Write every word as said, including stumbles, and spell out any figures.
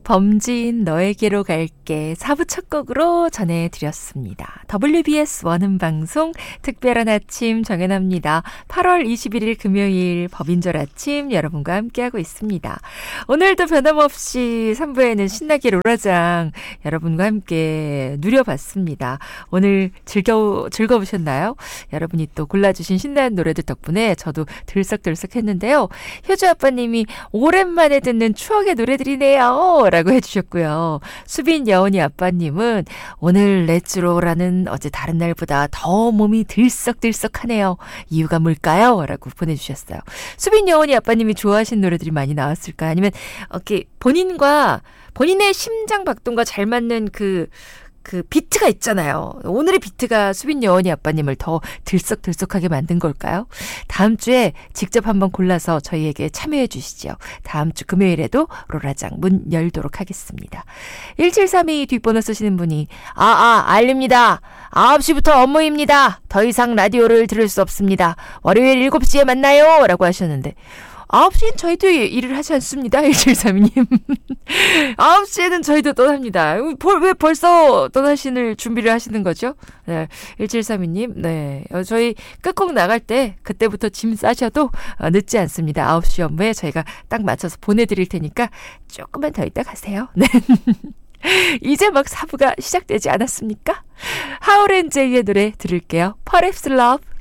범진 너에게로 갈게 사 부 첫 곡으로 전해드렸습니다. 더블유비에스 원음방송 특별한 아침 정연합니다. 팔월 이십일일 금요일 법인절 아침 여러분과 함께하고 있습니다. 오늘도 변함없이 삼 부에는 신나게 롤라장 여러분과 함께 누려봤습니다. 오늘 즐겨, 즐거우셨나요? 여러분이 또 골라주신 신나는 노래들 덕분에 저도 들썩들썩 했는데요. 효주 아빠님이 오랜만에 듣는 추억의 노래들이네요 라고 해주셨고요. 수빈 여운이 아빠님은 오늘 렛츠로라는 어제 다른 날보다 더 몸이 들썩들썩하네요. 이유가 뭘까요? 라고 보내주셨어요. 수빈 여운이 아빠님이 좋아하시는 노래들이 많이 나왔을까요? 아니면 이렇게 본인과 본인의 심장 박동과 잘 맞는 그 그 비트가 있잖아요. 오늘의 비트가 수빈 여원이 아빠님을 더 들썩들썩하게 만든 걸까요? 다음 주에 직접 한번 골라서 저희에게 참여해 주시죠. 다음 주 금요일에도 롤라장 문 열도록 하겠습니다. 일칠삼이 뒷번호 쓰시는 분이 아아 알립니다. 아홉 시부터 업무입니다. 더 이상 라디오를 들을 수 없습니다. 월요일 일곱 시에 만나요 라고 하셨는데 아홉 시엔 저희도 일을 하지 않습니다. 일칠삼이님. 아홉 시에는 저희도 떠납니다. 왜 벌써 떠나시는 준비를 하시는 거죠? 네, 일칠삼이님. 네, 저희 끝곡 나갈 때 그때부터 짐 싸셔도 늦지 않습니다. 아홉 시 업무에 저희가 딱 맞춰서 보내드릴 테니까 조금만 더 이따 가세요. 네. 이제 막 사 부가 시작되지 않았습니까? 하울앤제이의 노래 들을게요. Perhaps Love.